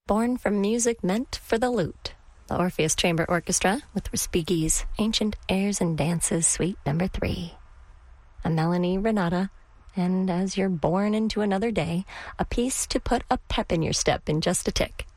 born from music meant for the lute. The Orpheus Chamber Orchestra with Respighi's Ancient Airs and Dances, Suite Number 3. A Melanie Renata, and As You're Born into Another Day, a piece to put a pep in your step in just a tick.